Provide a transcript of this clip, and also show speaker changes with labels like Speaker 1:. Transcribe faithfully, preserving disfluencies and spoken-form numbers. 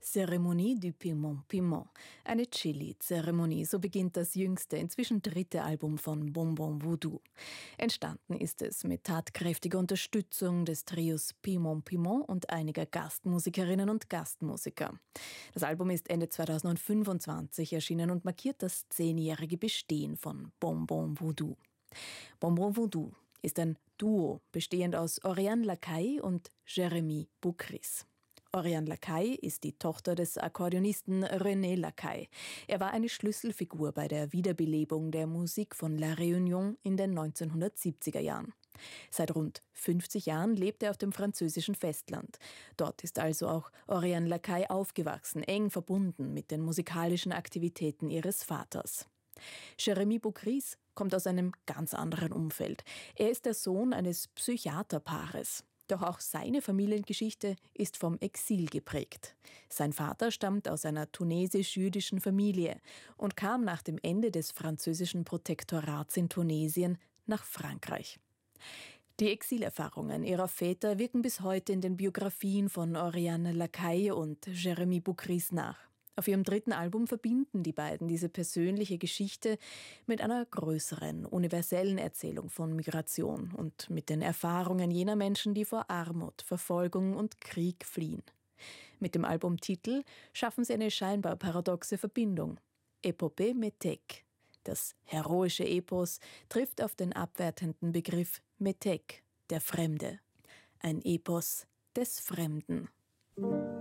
Speaker 1: Cérémonie du Piment Piment, eine Chili-Zeremonie, so beginnt das jüngste, inzwischen dritte Album von Bon Bon Voodoo. Entstanden ist es mit tatkräftiger Unterstützung des Trios Piment Piment und einiger Gastmusikerinnen und Gastmusiker. Das Album ist Ende zweitausendfünfundzwanzig erschienen und markiert das zehnjährige Bestehen von Bon Bon Voodoo. Bon Bon Voodoo ist ein Duo, bestehend aus Oriane Lacaille und Jérémy Boucris. Oriane Lacaille ist die Tochter des Akkordeonisten René Lacaille. Er war eine Schlüsselfigur bei der Wiederbelebung der Musik von La Réunion in den neunzehnhundertsiebziger Jahren. Seit rund fünfzig Jahren lebt er auf dem französischen Festland. Dort ist also auch Oriane Lacaille aufgewachsen, eng verbunden mit den musikalischen Aktivitäten ihres Vaters. Jérémy Boucris kommt aus einem ganz anderen Umfeld. Er ist der Sohn eines Psychiaterpaares. Doch auch seine Familiengeschichte ist vom Exil geprägt. Sein Vater stammt aus einer tunesisch-jüdischen Familie und kam nach dem Ende des französischen Protektorats in Tunesien nach Frankreich. Die Exilerfahrungen ihrer Väter wirken bis heute in den Biografien von Oriane Lacaille und Jérémy Boucris nach. Auf ihrem dritten Album verbinden die beiden diese persönliche Geschichte mit einer größeren, universellen Erzählung von Migration und mit den Erfahrungen jener Menschen, die vor Armut, Verfolgung und Krieg fliehen. Mit dem Albumtitel schaffen sie eine scheinbar paradoxe Verbindung. Épopée Métèque. Das heroische Epos trifft auf den abwertenden Begriff Métèque, der Fremde. Ein Epos des Fremden.